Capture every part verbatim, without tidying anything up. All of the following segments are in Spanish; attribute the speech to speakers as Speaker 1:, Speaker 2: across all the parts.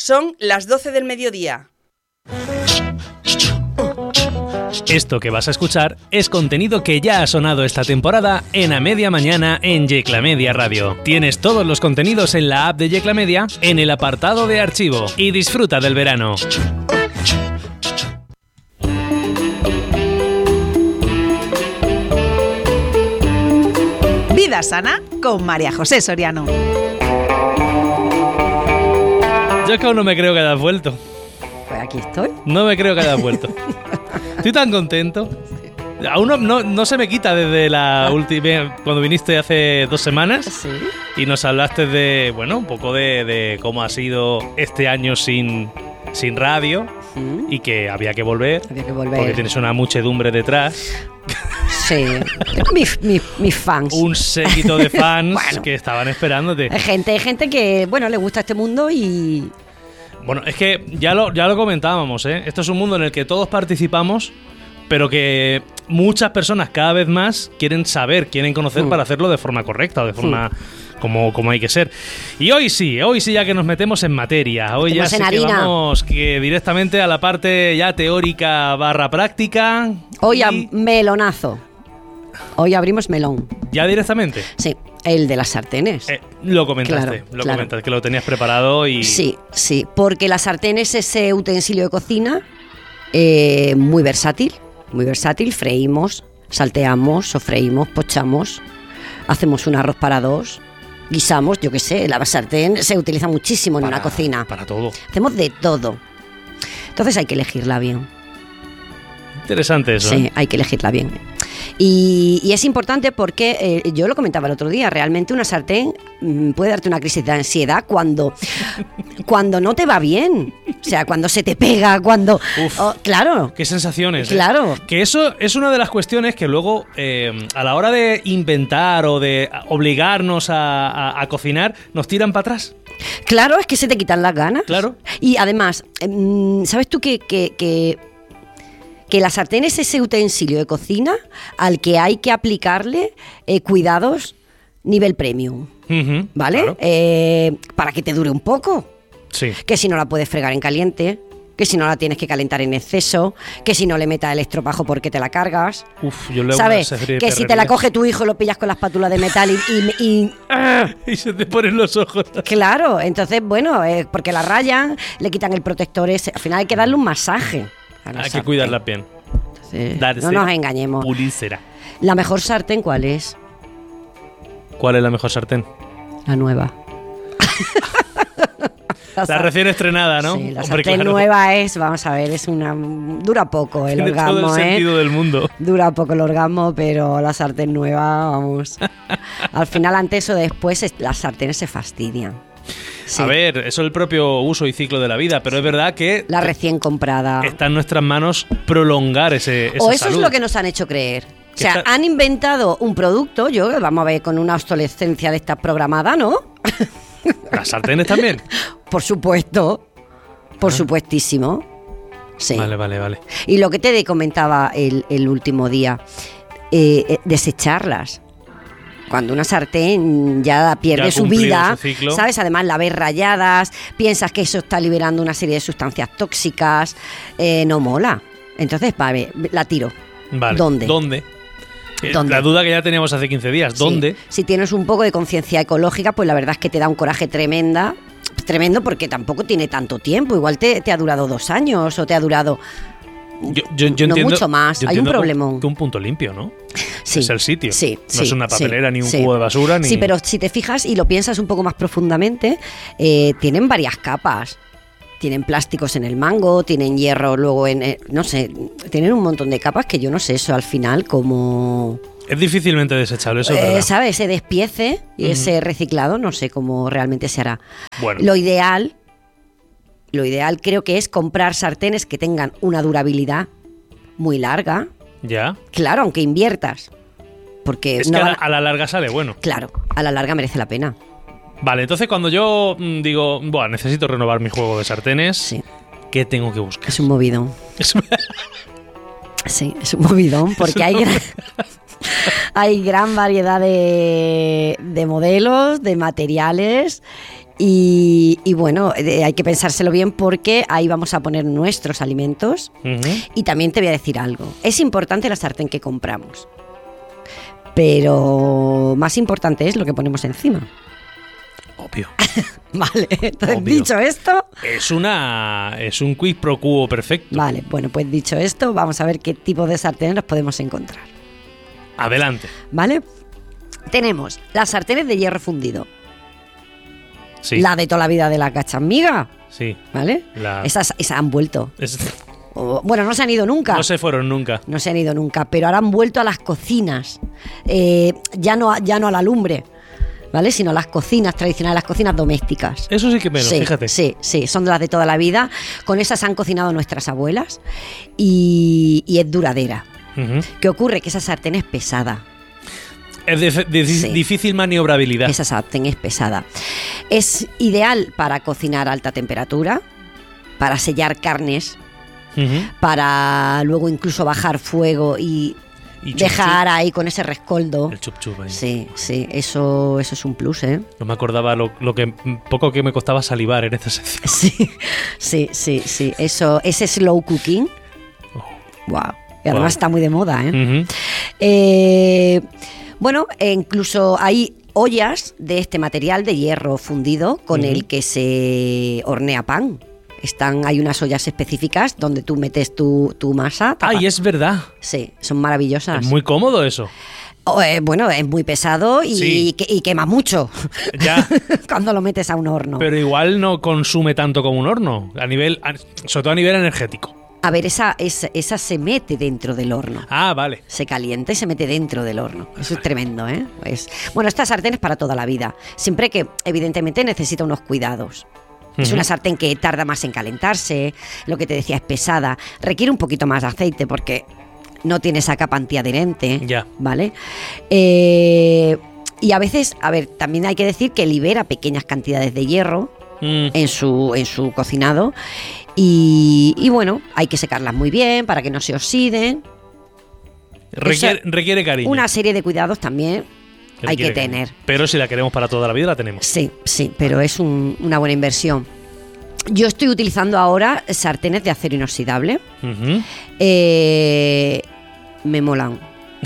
Speaker 1: Son las doce del mediodía.
Speaker 2: Esto que vas a escuchar es contenido que ya ha sonado esta temporada en A Media Mañana en Yecla Media Radio. Tienes todos los contenidos en la app de Yecla Media en el apartado de archivo y disfruta del verano.
Speaker 3: Vida sana con María José Soriano.
Speaker 2: Yo es que aún no me creo que hayas vuelto.
Speaker 3: Pues aquí estoy.
Speaker 2: No me creo que hayas vuelto. Estoy tan contento. Aún no, no, no se me quita desde la última, cuando viniste hace dos semanas.
Speaker 3: Sí.
Speaker 2: Y nos hablaste de, bueno, un poco de, de cómo ha sido este año sin, sin radio. ¿Mm? Y que había que volver.
Speaker 3: Había que volver.
Speaker 2: Porque tienes una muchedumbre detrás.
Speaker 3: Sí, mis, mis, mis fans.
Speaker 2: Un séquito de fans
Speaker 3: bueno,
Speaker 2: que estaban esperándote.
Speaker 3: Hay gente, hay gente que, bueno, le gusta este mundo y...
Speaker 2: Bueno, es que ya lo, ya lo comentábamos, ¿eh? Esto es un mundo en el que todos participamos, pero que muchas personas cada vez más quieren saber, quieren conocer mm. para hacerlo de forma correcta, de forma... Mm. Como, como hay que ser. Y hoy sí, hoy sí ya que nos metemos en materia. Hoy ya sí que vamos que directamente a la parte ya teórica barra práctica.
Speaker 3: Hoy
Speaker 2: y...
Speaker 3: a melonazo. Hoy abrimos melón.
Speaker 2: ¿Ya directamente?
Speaker 3: Sí, el de las sartenes.
Speaker 2: Eh, lo comentaste,
Speaker 3: claro,
Speaker 2: lo
Speaker 3: claro.
Speaker 2: comentaste, que lo tenías preparado y...
Speaker 3: Sí, sí, porque la sartén es ese utensilio de cocina eh, muy versátil, muy versátil. Freímos, salteamos, sofreímos, pochamos, hacemos un arroz para dos... Guisamos, yo qué sé, la sartén se utiliza muchísimo en
Speaker 2: para,
Speaker 3: una cocina.
Speaker 2: Para todo.
Speaker 3: Hacemos de todo. Entonces hay que elegirla bien.
Speaker 2: Interesante eso.
Speaker 3: Sí,
Speaker 2: ¿eh?
Speaker 3: hay que elegirla bien. Y, y es importante porque, eh, yo lo comentaba el otro día, realmente una sartén mmm, puede darte una crisis de ansiedad cuando, cuando no te va bien. O sea, cuando se te pega, cuando...
Speaker 2: Uf,
Speaker 3: oh, claro.
Speaker 2: Qué sensaciones.
Speaker 3: Claro.
Speaker 2: ¿eh? Que eso es una de las cuestiones que luego, eh, a la hora de inventar o de obligarnos a, a, a cocinar, nos tiran para atrás.
Speaker 3: Claro, es que se te quitan las ganas.
Speaker 2: Claro.
Speaker 3: Y además, ¿sabes tú que... que, que que la sartén es ese utensilio de cocina al que hay que aplicarle eh, cuidados nivel premium,
Speaker 2: uh-huh,
Speaker 3: ¿vale?
Speaker 2: Claro.
Speaker 3: Eh, para que te dure un poco.
Speaker 2: Sí.
Speaker 3: Que si no la puedes fregar en caliente, que si no la tienes que calentar en exceso, que si no le metas el estropajo porque te la cargas.
Speaker 2: Uf, yo le
Speaker 3: ¿sabes? Que si te la coge tu hijo lo pillas con la espátula de metal y... Y, y,
Speaker 2: y se te ponen los ojos.
Speaker 3: Claro, entonces, bueno, eh, porque la rayan, le quitan el protector ese. Al final hay que darle un masaje.
Speaker 2: Hay
Speaker 3: sartén.
Speaker 2: que cuidarla bien.
Speaker 3: Entonces, Darse, no nos engañemos.
Speaker 2: Pulísera.
Speaker 3: ¿La mejor sartén cuál es?
Speaker 2: ¿Cuál es la mejor sartén?
Speaker 3: La nueva.
Speaker 2: la, la recién estrenada, ¿no?
Speaker 3: Sí, la
Speaker 2: Hombre,
Speaker 3: sartén
Speaker 2: claro.
Speaker 3: nueva es, vamos a ver, es una... Dura poco el
Speaker 2: Tiene
Speaker 3: orgasmo,
Speaker 2: todo el
Speaker 3: ¿eh?
Speaker 2: sentido del mundo.
Speaker 3: Dura poco el orgasmo, pero la sartén nueva, vamos... Al final, antes o después, las sartenes se fastidian. Sí.
Speaker 2: A ver, eso es el propio uso y ciclo de la vida, pero es verdad que...
Speaker 3: La recién comprada.
Speaker 2: Está en nuestras manos prolongar ese, esa
Speaker 3: O eso
Speaker 2: salud.
Speaker 3: es lo que nos han hecho creer. O sea,
Speaker 2: está...
Speaker 3: han inventado un producto, yo, vamos a ver, con una obsolescencia de esta programada, ¿no?
Speaker 2: ¿Las sartenes también?
Speaker 3: Por supuesto, por ah. supuestísimo. Sí.
Speaker 2: Vale, vale, vale.
Speaker 3: Y lo que te comentaba el, el último día, eh, eh, desecharlas. Cuando una sartén ya pierde ya su vida,
Speaker 2: su
Speaker 3: ¿sabes? Además la ves rayadas, piensas que eso está liberando una serie de sustancias tóxicas, eh, no mola. Entonces, vale, la tiro.
Speaker 2: Vale.
Speaker 3: ¿Dónde?
Speaker 2: ¿Dónde?
Speaker 3: ¿Dónde?
Speaker 2: La duda que ya teníamos hace quince días. ¿Dónde?
Speaker 3: Sí. Si tienes un poco de conciencia ecológica, pues la verdad es que te da un coraje tremenda, tremendo porque tampoco tiene tanto tiempo. Igual te, te ha durado dos años o te ha durado...
Speaker 2: Yo, yo, yo
Speaker 3: no
Speaker 2: entiendo,
Speaker 3: mucho más, hay un problemón.
Speaker 2: Que un punto limpio, ¿no?
Speaker 3: Sí,
Speaker 2: es el sitio.
Speaker 3: Sí,
Speaker 2: no
Speaker 3: sí,
Speaker 2: es una papelera
Speaker 3: sí,
Speaker 2: ni un
Speaker 3: sí.
Speaker 2: cubo de basura. Ni...
Speaker 3: Sí, pero si te fijas y lo piensas un poco más profundamente, eh, tienen varias capas. Tienen plásticos en el mango, tienen hierro luego en... Eh, no sé, tienen un montón de capas que yo no sé eso al final como...
Speaker 2: Es difícilmente desechable, eso es
Speaker 3: eh,
Speaker 2: verdad.
Speaker 3: ¿Sabes? Ese despiece y
Speaker 2: uh-huh.
Speaker 3: ese reciclado, no sé cómo realmente se hará.
Speaker 2: Bueno.
Speaker 3: Lo ideal, lo ideal creo que es comprar sartenes que tengan una durabilidad muy larga.
Speaker 2: Ya.
Speaker 3: Claro, aunque inviertas. Porque
Speaker 2: es
Speaker 3: no
Speaker 2: que
Speaker 3: van...
Speaker 2: a, la, a la larga sale bueno.
Speaker 3: Claro, a la larga merece la pena.
Speaker 2: Vale, entonces cuando yo mmm, digo, bueno, necesito renovar mi juego de sartenes,
Speaker 3: sí.
Speaker 2: ¿qué tengo que buscar?
Speaker 3: Es un movidón.
Speaker 2: Es un...
Speaker 3: Sí, es un movidón porque hay gran, hay gran variedad de, de modelos, de materiales Y, y bueno, eh, hay que pensárselo bien porque ahí vamos a poner nuestros alimentos.
Speaker 2: Ujú.
Speaker 3: Y también te voy a decir algo. Es importante la sartén que compramos, pero más importante es lo que ponemos encima.
Speaker 2: Obvio.
Speaker 3: Vale, entonces
Speaker 2: Obvio.
Speaker 3: dicho esto,
Speaker 2: Es una. Es un quid pro quo perfecto.
Speaker 3: vale, bueno, pues dicho esto, vamos a ver qué tipo de sartenes nos podemos encontrar.
Speaker 2: Adelante.
Speaker 3: ¿Vale? Tenemos las sartenes de hierro fundido,
Speaker 2: Sí.
Speaker 3: la de toda la vida de la cachamiga,
Speaker 2: Sí.
Speaker 3: ¿vale?
Speaker 2: La-
Speaker 3: Esas, esas han vuelto.
Speaker 2: Es-
Speaker 3: O- bueno, no se han ido nunca.
Speaker 2: no se fueron nunca.
Speaker 3: No se han ido nunca, pero ahora han vuelto a las cocinas, eh, ya, no, a- ya no a la lumbre, ¿vale? Sino a las cocinas tradicionales, las cocinas domésticas.
Speaker 2: Eso sí que menos,
Speaker 3: sí,
Speaker 2: fíjate.
Speaker 3: Sí, sí, son de las de toda la vida. Con esas han cocinado nuestras abuelas y, y es duradera.
Speaker 2: Ujú.
Speaker 3: ¿Qué ocurre? Que esa sartén es pesada.
Speaker 2: Es de- de-
Speaker 3: Sí.
Speaker 2: difícil maniobrabilidad.
Speaker 3: Esa sartén es pesada. Es ideal para cocinar a alta temperatura, para sellar carnes,
Speaker 2: Ujú.
Speaker 3: para luego incluso bajar fuego y,
Speaker 2: Y chup,
Speaker 3: dejar ahí con ese rescoldo.
Speaker 2: chup. El chup chup ahí.
Speaker 3: Sí, sí, eso, eso es un plus, ¿eh?
Speaker 2: No me acordaba lo, lo que poco que me costaba salivar en esta sección.
Speaker 3: Sí, sí, sí, sí. Eso, ese slow cooking. Wow. Y además
Speaker 2: Wow.
Speaker 3: está muy de moda, ¿eh?
Speaker 2: Ujú.
Speaker 3: Eh, bueno, e incluso hay ollas de este material de hierro fundido con
Speaker 2: Ujú.
Speaker 3: el que se hornea pan. Están, hay unas ollas específicas donde tú metes tu, tu masa. tapa-
Speaker 2: Ay, es verdad.
Speaker 3: Sí, son maravillosas.
Speaker 2: Es muy cómodo eso.
Speaker 3: Oh, eh, bueno, es muy pesado y,
Speaker 2: Sí.
Speaker 3: que- y quema mucho
Speaker 2: Ya.
Speaker 3: cuando lo metes a un horno.
Speaker 2: Pero igual no consume tanto como un horno. A nivel. a- Sobre todo a nivel energético.
Speaker 3: A ver, esa, esa, esa se mete dentro del horno.
Speaker 2: Ah, vale.
Speaker 3: Se calienta y se mete dentro del horno. Eso es tremendo, ¿eh? Es, bueno, esta sartén es para toda la vida. Siempre que, evidentemente, necesita unos cuidados. Es
Speaker 2: Ujú.
Speaker 3: una sartén que tarda más en calentarse, lo que te decía es pesada, requiere un poquito más de aceite porque no tiene esa capa antiadherente,
Speaker 2: Ya.
Speaker 3: ¿vale? Eh, y a veces, a ver, también hay que decir que libera pequeñas cantidades de hierro
Speaker 2: Mm.
Speaker 3: en su, en su cocinado y, y bueno, hay que secarlas muy bien para que no se oxiden.
Speaker 2: Requiere,
Speaker 3: Eso-
Speaker 2: requiere cariño.
Speaker 3: Una serie de cuidados también hay que
Speaker 2: Requiere cariño.
Speaker 3: tener.
Speaker 2: Pero si la queremos para toda la vida, la tenemos.
Speaker 3: Sí, sí, pero es un- una buena inversión. Yo estoy utilizando ahora sartenes de acero inoxidable.
Speaker 2: Ujú.
Speaker 3: Eh, me molan.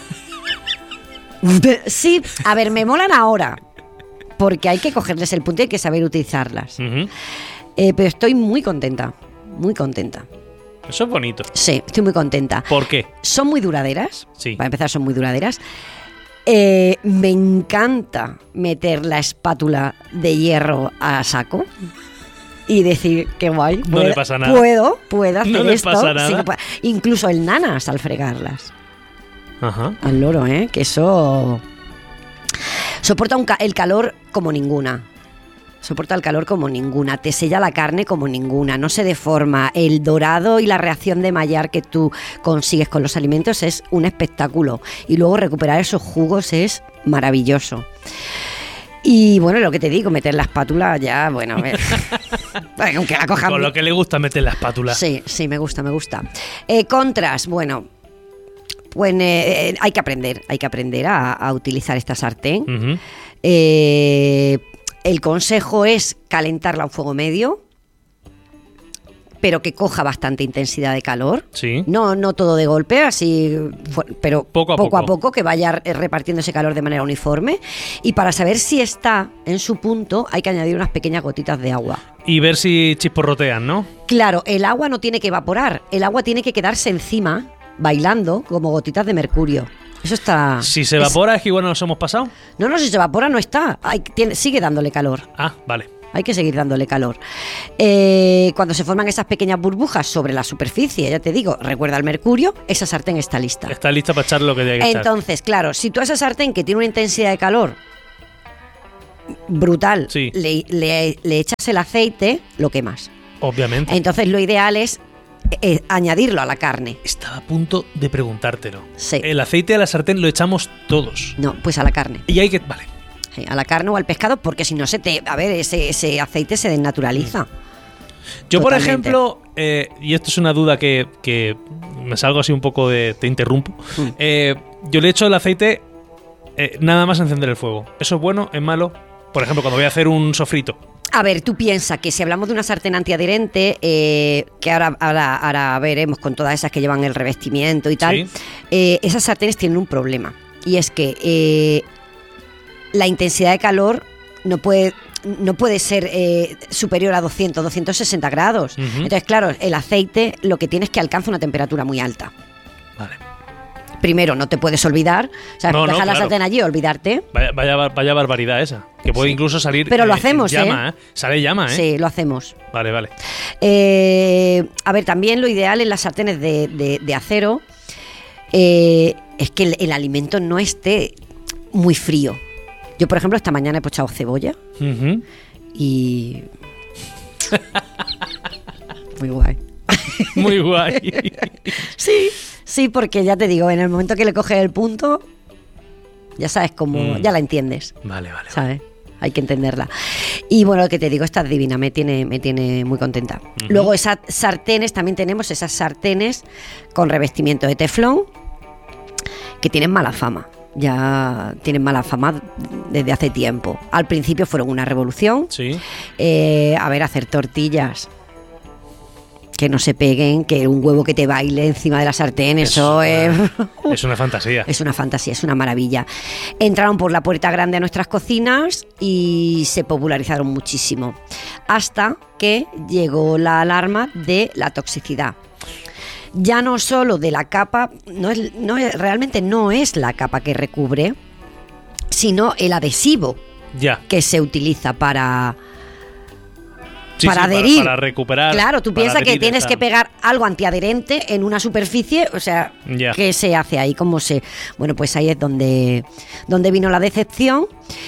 Speaker 3: Sí, a ver, me molan ahora. Porque hay que cogerles el punto y hay que saber utilizarlas.
Speaker 2: Ujú.
Speaker 3: Eh, pero estoy muy contenta. Muy contenta.
Speaker 2: Eso es bonito.
Speaker 3: Sí, estoy muy contenta.
Speaker 2: ¿Por qué?
Speaker 3: Son muy duraderas.
Speaker 2: Sí.
Speaker 3: Para empezar, son muy duraderas. Eh, me encanta meter la espátula de hierro a saco y decir qué guay.
Speaker 2: No le pasa nada.
Speaker 3: Puedo, puedo hacer
Speaker 2: No le
Speaker 3: esto.
Speaker 2: pasa nada.
Speaker 3: sí que puedo. Incluso el nanas al fregarlas.
Speaker 2: Ajá.
Speaker 3: Al loro, ¿eh? Que eso soporta un ca- el calor como ninguna. Soporta el calor como ninguna, te sella la carne como ninguna, no se deforma. El dorado y la reacción de mallar que tú consigues con los alimentos es un espectáculo. Y luego recuperar esos jugos es maravilloso. Y bueno, lo que te digo, meter la espátula ya, bueno, a ver. Bueno, aunque la cojan.
Speaker 2: Con lo que le gusta meter la espátula.
Speaker 3: Sí, sí, me gusta, me gusta. Eh, contras, bueno, pues eh, eh, hay que aprender, hay que aprender a, a utilizar esta sartén.
Speaker 2: Ujú.
Speaker 3: Eh, el consejo es calentarla a un fuego medio, pero que coja bastante intensidad de calor.
Speaker 2: Sí.
Speaker 3: No, no todo de golpe, así, fu- pero
Speaker 2: Poco a
Speaker 3: poco, a
Speaker 2: poco.
Speaker 3: poco que vaya eh, repartiendo ese calor de manera uniforme. Y para saber si está en su punto, hay que añadir unas pequeñas gotitas de agua.
Speaker 2: Y ver si chisporrotean, ¿no?
Speaker 3: Claro, el agua no tiene que evaporar, el agua tiene que quedarse encima, bailando como gotitas de mercurio. Eso está...
Speaker 2: Si se
Speaker 3: es-
Speaker 2: evapora, es que igual nos hemos pasado.
Speaker 3: No, no, si se evapora no está, hay, tiene- sigue dándole calor.
Speaker 2: Ah, vale.
Speaker 3: Hay que seguir dándole calor. Eh, cuando se forman esas pequeñas burbujas sobre la superficie, ya te digo, recuerda el mercurio, esa sartén está lista.
Speaker 2: Está lista para echar lo que tiene que echar.
Speaker 3: Entonces, claro, si tú a esa sartén que tiene una intensidad de calor brutal,
Speaker 2: Sí.
Speaker 3: le, le- le echas el aceite, lo quemas.
Speaker 2: Obviamente.
Speaker 3: Entonces lo ideal es eh, añadirlo a la carne.
Speaker 2: Estaba a punto de preguntártelo.
Speaker 3: Sí.
Speaker 2: El aceite de la sartén lo echamos todos.
Speaker 3: No, pues a la carne.
Speaker 2: Y hay que... Vale.
Speaker 3: Sí, a la carne o al pescado, porque si no se te... A ver, ese, ese aceite se desnaturaliza.
Speaker 2: Yo, por
Speaker 3: Totalmente.
Speaker 2: ejemplo, eh, y esto es una duda que, que me salgo así un poco de... Te interrumpo.
Speaker 3: Mm.
Speaker 2: Eh, yo le echo el aceite eh, nada más encender el fuego. ¿Eso es bueno? ¿Es malo? Por ejemplo, cuando voy a hacer un sofrito.
Speaker 3: A ver, tú piensas que si hablamos de una sartén antiadherente, eh, que ahora, ahora, ahora veremos con todas esas que llevan el revestimiento y tal,
Speaker 2: Sí.
Speaker 3: eh, esas sartenes tienen un problema. Y es que eh, la intensidad de calor no puede... no puede ser eh, superior a doscientos, doscientos sesenta grados.
Speaker 2: Ujú.
Speaker 3: Entonces, claro, el aceite lo que tiene es que alcanza una temperatura muy alta.
Speaker 2: Vale.
Speaker 3: Primero, no te puedes olvidar. O sea,
Speaker 2: No, no,
Speaker 3: dejar la
Speaker 2: claro.
Speaker 3: sartén allí, olvidarte.
Speaker 2: Vaya, vaya, vaya barbaridad esa. Que puede
Speaker 3: Sí.
Speaker 2: incluso salir.
Speaker 3: Pero lo
Speaker 2: eh,
Speaker 3: hacemos,
Speaker 2: llama, ¿eh? Sale llama, ¿eh?
Speaker 3: Sí, lo hacemos.
Speaker 2: Vale, vale.
Speaker 3: Eh, a ver, también lo ideal en las sartenes de, de- de acero eh, es que el, el alimento no esté muy frío. Yo, por ejemplo, esta mañana he pochado cebolla
Speaker 2: Ujú.
Speaker 3: y... Muy guay.
Speaker 2: Muy guay.
Speaker 3: Sí, sí, porque ya te digo, en el momento que le coges el punto, ya sabes cómo,
Speaker 2: Mm.
Speaker 3: ya la entiendes,
Speaker 2: Vale, vale.
Speaker 3: ¿sabes? Hay que entenderla. Y bueno, lo que te digo, esta es divina, me tiene, me tiene muy contenta.
Speaker 2: Ujú.
Speaker 3: Luego esas sartenes, también tenemos esas sartenes con revestimiento de teflón que tienen mala fama. Ya tienen mala fama desde hace tiempo. Al principio fueron una revolución.
Speaker 2: Sí.
Speaker 3: Eh, a ver, hacer tortillas que no se peguen, que un huevo que te baile encima de la sartén, eso, es...
Speaker 2: Es una fantasía.
Speaker 3: Es una fantasía, es una maravilla. Entraron por la puerta grande a nuestras cocinas y se popularizaron muchísimo. Hasta que llegó la alarma de la toxicidad. Ya no solo de la capa, no es, no es- realmente no es la capa que recubre, sino el adhesivo
Speaker 2: Ya.
Speaker 3: que se utiliza para...
Speaker 2: Sí,
Speaker 3: para
Speaker 2: sí,
Speaker 3: adherir.
Speaker 2: Para, recuperar.
Speaker 3: Claro, tú
Speaker 2: para
Speaker 3: piensas que
Speaker 2: adherir
Speaker 3: tienes
Speaker 2: esa-
Speaker 3: que pegar algo antiadherente en una superficie, o sea,
Speaker 2: Ya.
Speaker 3: ¿qué se hace ahí? ¿Cómo se...? Bueno, pues ahí es donde, donde vino la decepción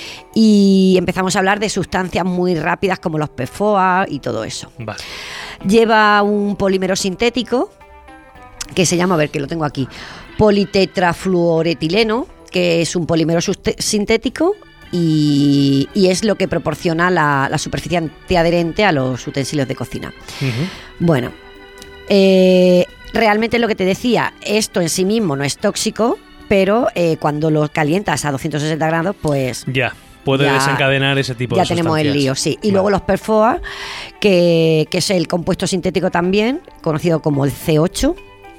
Speaker 3: y empezamos a hablar de sustancias muy rápidas como los P F O A y todo eso.
Speaker 2: Vale.
Speaker 3: Lleva un polímero sintético que se llama, a ver que lo tengo aquí, politetrafluoretileno, que es un polímero suste- sintético y, y es lo que proporciona la, la superficie antiadherente a los utensilios de cocina.
Speaker 2: Ujú.
Speaker 3: Bueno, eh, realmente lo que te decía, esto en sí mismo no es tóxico, pero eh, cuando lo calientas a doscientos sesenta grados, pues
Speaker 2: Ya. Puede
Speaker 3: Ya-
Speaker 2: desencadenar ese tipo
Speaker 3: ya
Speaker 2: de
Speaker 3: tenemos el
Speaker 2: sustancias.
Speaker 3: lío, sí. Y
Speaker 2: Vale.
Speaker 3: luego los P F O A, que, que es el compuesto sintético también, conocido como el C ocho.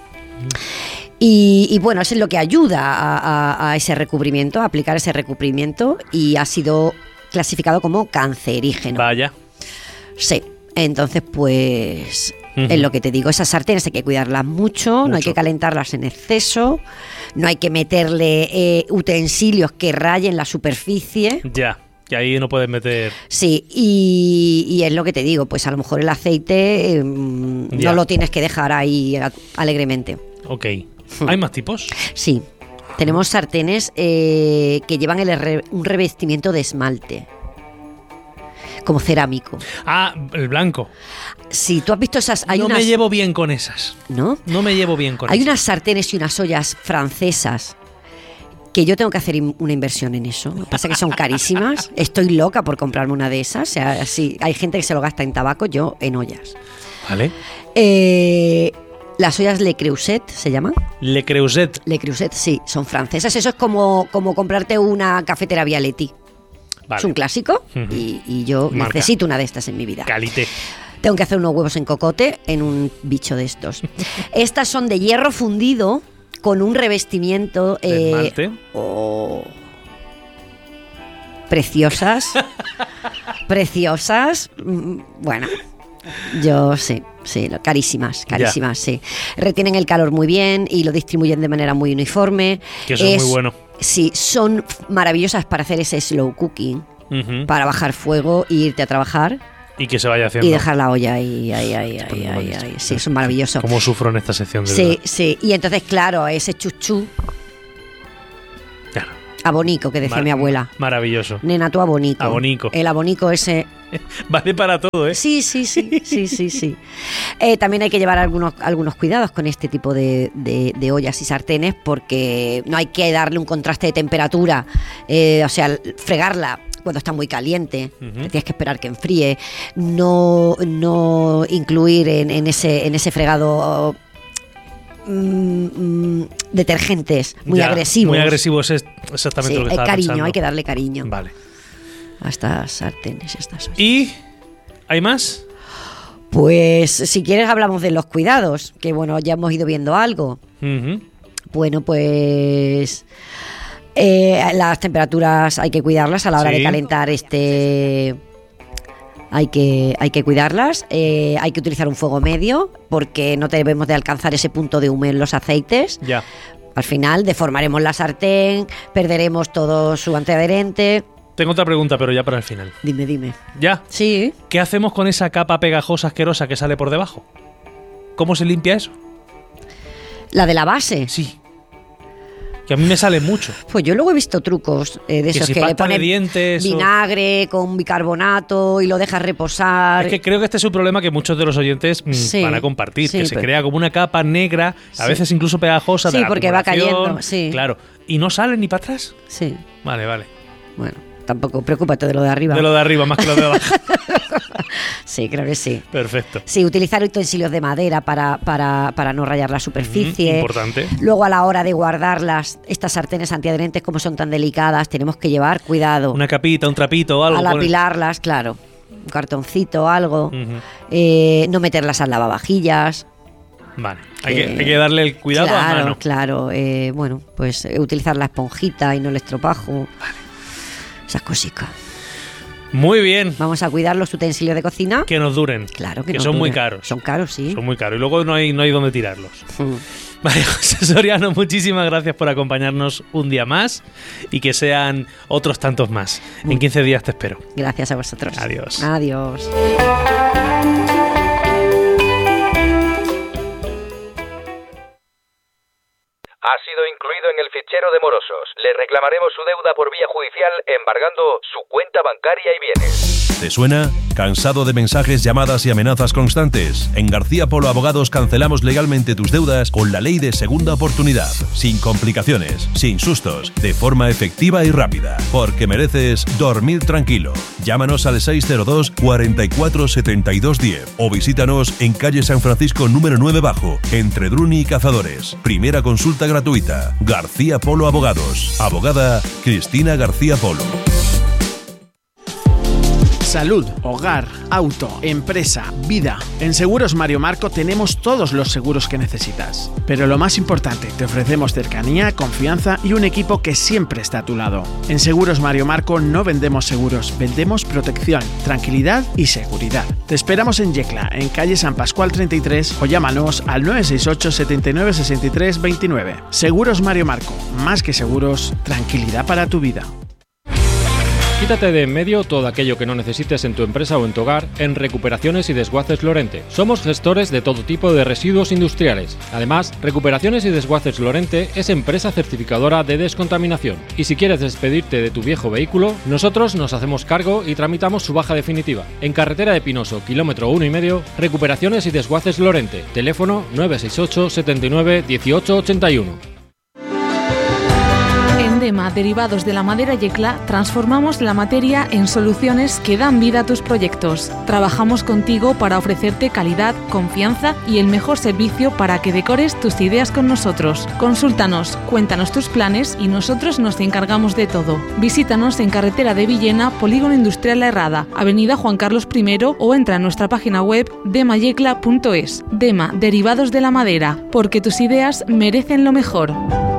Speaker 3: Y, y bueno, eso es lo que ayuda a, a- a ese recubrimiento, a aplicar ese recubrimiento, y ha sido clasificado como cancerígeno.
Speaker 2: Vaya.
Speaker 3: Sí, entonces pues
Speaker 2: Ujú.
Speaker 3: es lo que te digo, esas sartenes hay que cuidarlas mucho, no hay
Speaker 2: Mucho.
Speaker 3: que calentarlas en exceso, no hay que meterle eh, utensilios que rayen la superficie.
Speaker 2: Ya. Que ahí no puedes meter.
Speaker 3: Sí, y, y es lo que te digo, pues a lo mejor el aceite eh, mm,
Speaker 2: Ya.
Speaker 3: no lo tienes que dejar ahí a- alegremente.
Speaker 2: Ok. ¿Hay más tipos?
Speaker 3: Sí, tenemos sartenes eh, que llevan el re- un revestimiento de esmalte, como cerámico.
Speaker 2: Ah, el blanco.
Speaker 3: Si tú has visto esas, hay
Speaker 2: no
Speaker 3: unas,
Speaker 2: me llevo bien con esas.
Speaker 3: ¿no?
Speaker 2: No me llevo bien con
Speaker 3: Hay
Speaker 2: esas.
Speaker 3: unas sartenes y unas ollas francesas que yo tengo que hacer in- una inversión en eso. Lo que pasa es que son carísimas. Estoy loca por comprarme una de esas. O sea, así, hay gente que se lo gasta en tabaco, yo en ollas.
Speaker 2: Vale.
Speaker 3: Eh, las ollas Le Creuset se llaman.
Speaker 2: Le Creuset.
Speaker 3: Le Creuset, sí, son francesas. Eso es como, como comprarte una cafetera Vialetti.
Speaker 2: Vale.
Speaker 3: Es un clásico
Speaker 2: Ujú.
Speaker 3: y, y yo
Speaker 2: Marca.
Speaker 3: necesito una de estas en mi vida.
Speaker 2: Calité.
Speaker 3: Tengo que hacer unos huevos en cocote en un bicho de estos. Estas son de hierro fundido con un revestimiento
Speaker 2: De
Speaker 3: eh,
Speaker 2: esmalte.
Speaker 3: oh, preciosas, preciosas. mm, Bueno, yo sí, sí, lo- carísimas, carísimas, sí. Retienen el calor muy bien y lo distribuyen de manera muy uniforme.
Speaker 2: Que eso es muy bueno.
Speaker 3: Sí, son maravillosas para hacer ese slow cooking,
Speaker 2: Ujú.
Speaker 3: para bajar fuego e irte a trabajar.
Speaker 2: Y que se vaya haciendo.
Speaker 3: Y dejar la olla ahí, ahí, ahí, ahí,
Speaker 2: Estupendo,
Speaker 3: ahí,
Speaker 2: bonito.
Speaker 3: ahí. Sí, eso es maravilloso.
Speaker 2: Cómo sufro en esta sección de
Speaker 3: Sí,
Speaker 2: verdad.
Speaker 3: sí. Y entonces, claro, ese chuchú
Speaker 2: Claro.
Speaker 3: abonico que decía
Speaker 2: Mar-
Speaker 3: mi abuela.
Speaker 2: Maravilloso.
Speaker 3: Nena, tú abonico.
Speaker 2: Abonico.
Speaker 3: El abonico ese.
Speaker 2: Vale para todo, ¿eh?
Speaker 3: Sí, sí, sí, sí, sí, sí. Eh, también hay que llevar algunos, algunos cuidados con este tipo de, de- de ollas y sartenes porque no hay que darle un contraste de temperatura, eh, o sea, fregarla cuando está muy caliente,
Speaker 2: Ujú.
Speaker 3: tienes que esperar que enfríe, no, no incluir en, en ese, en ese fregado mm, mm, detergentes muy
Speaker 2: Ya,
Speaker 3: agresivos.
Speaker 2: Muy agresivos es exactamente
Speaker 3: Sí,
Speaker 2: lo que
Speaker 3: hay
Speaker 2: estaba
Speaker 3: cariño,
Speaker 2: pensando.
Speaker 3: hay que darle cariño
Speaker 2: Vale.
Speaker 3: a estas sartenes y a estas ollas.
Speaker 2: Y ¿Hay más?
Speaker 3: Pues si quieres hablamos de los cuidados, que bueno, ya hemos ido viendo algo.
Speaker 2: Uh-huh.
Speaker 3: Bueno, pues eh, las temperaturas hay que cuidarlas a la hora
Speaker 2: Sí.
Speaker 3: de calentar este... Hay que, hay que cuidarlas, eh, hay que utilizar un fuego medio porque no debemos de alcanzar ese punto de humo en los aceites.
Speaker 2: Ya.
Speaker 3: Al final deformaremos la sartén, perderemos todo su antiadherente.
Speaker 2: Tengo otra pregunta, pero ya para el final.
Speaker 3: Dime, dime.
Speaker 2: ¿Ya?
Speaker 3: Sí.
Speaker 2: ¿Qué hacemos con esa capa pegajosa asquerosa que sale por debajo? ¿Cómo se limpia eso?
Speaker 3: La de la base.
Speaker 2: Sí. Que a mí me sale mucho.
Speaker 3: Pues yo luego he visto trucos eh, de
Speaker 2: Que
Speaker 3: esos
Speaker 2: si
Speaker 3: que le
Speaker 2: pasta de
Speaker 3: ponen
Speaker 2: dientes o-
Speaker 3: vinagre con bicarbonato y lo dejas reposar.
Speaker 2: Es que creo que este es un problema que muchos de los oyentes mm,
Speaker 3: Sí,
Speaker 2: van a compartir,
Speaker 3: sí,
Speaker 2: que se
Speaker 3: pero-
Speaker 2: crea como una capa negra, a
Speaker 3: Sí.
Speaker 2: veces incluso pegajosa de
Speaker 3: Sí,
Speaker 2: la
Speaker 3: porque va
Speaker 2: acumulación.
Speaker 3: cayendo, sí.
Speaker 2: Claro. ¿Y no sale ni para atrás?
Speaker 3: Sí,
Speaker 2: Vale, vale.
Speaker 3: bueno, tampoco preocúpate de lo de arriba.
Speaker 2: De lo de arriba más que lo de abajo.
Speaker 3: Sí, creo que sí.
Speaker 2: Perfecto.
Speaker 3: Sí, utilizar utensilios de madera para, para, para no rayar la superficie.
Speaker 2: Mm, importante.
Speaker 3: Luego a la hora de guardarlas, estas sartenes antiadherentes como son tan delicadas, tenemos que llevar cuidado.
Speaker 2: Una capita, un trapito o algo.
Speaker 3: Al
Speaker 2: poner-
Speaker 3: apilarlas, claro. Un cartoncito, algo.
Speaker 2: Ujú.
Speaker 3: Eh, no meterlas al lavavajillas.
Speaker 2: Vale. Hay
Speaker 3: Eh,
Speaker 2: que, hay que darle el cuidado
Speaker 3: claro,
Speaker 2: a mano.
Speaker 3: Claro, eh, bueno, pues eh, utilizar la esponjita y no el estropajo. Esas cositas.
Speaker 2: Muy bien.
Speaker 3: Vamos a cuidar los utensilios de cocina.
Speaker 2: Que nos duren.
Speaker 3: Claro que,
Speaker 2: Que
Speaker 3: nos
Speaker 2: son muy
Speaker 3: duran.
Speaker 2: caros.
Speaker 3: Son caros, sí.
Speaker 2: Son muy caros. Y luego no hay, no hay dónde tirarlos.
Speaker 3: Mm.
Speaker 2: Vale, José Soriano, muchísimas gracias por acompañarnos un día más y que sean otros tantos más. En quince días te espero.
Speaker 3: Gracias a vosotros.
Speaker 2: Adiós.
Speaker 3: Adiós.
Speaker 4: Ha sido incluido en el fichero de morosos. Le reclamaremos su deuda por vía judicial embargando su cuenta bancaria y bienes.
Speaker 5: ¿Te suena? ¿Cansado de mensajes, llamadas y amenazas constantes? En García Polo Abogados cancelamos legalmente tus deudas con la ley de segunda oportunidad. Sin complicaciones, sin sustos, de forma efectiva y rápida. Porque mereces dormir tranquilo. Llámanos al seis cero dos, cuarenta y cuatro, setenta y dos, diez o visítanos en calle San Francisco número nueve bajo, entre Druni y Cazadores. Primera consulta gratuita. García Polo Abogados. Abogada Cristina García Polo.
Speaker 6: Salud, hogar, auto, empresa, vida. En Seguros Mario Marco tenemos todos los seguros que necesitas. Pero lo más importante, te ofrecemos cercanía, confianza y un equipo que siempre está a tu lado. En Seguros Mario Marco no vendemos seguros, vendemos protección, tranquilidad y seguridad. Te esperamos en Yecla, en calle San Pascual treinta y tres o llámanos al nueve seis ocho, setenta y nueve, sesenta y tres, veintinueve. Seguros Mario Marco, más que seguros, tranquilidad para tu vida.
Speaker 7: Quítate de en medio todo aquello que no necesites en tu empresa o en tu hogar en Recuperaciones y Desguaces Lorente. Somos gestores de todo tipo de residuos industriales. Además, Recuperaciones y Desguaces Lorente es empresa certificadora de descontaminación. Y si quieres despedirte de tu viejo vehículo, nosotros nos hacemos cargo y tramitamos su baja definitiva. En carretera de Pinoso, kilómetro uno y medio, Recuperaciones y Desguaces Lorente. Teléfono nueve seis ocho, setenta y nueve, dieciocho ochenta y uno.
Speaker 8: En Dema Derivados de la Madera Yecla transformamos la materia en soluciones que dan vida a tus proyectos. Trabajamos contigo para ofrecerte calidad, confianza y el mejor servicio para que decores tus ideas con nosotros. Consúltanos, cuéntanos tus planes y nosotros nos encargamos de todo. Visítanos en carretera de Villena, Polígono Industrial La Herrada, Avenida Juan Carlos primero o entra en nuestra página web demayecla punto es. Dema Derivados de la Madera, porque tus ideas merecen lo mejor.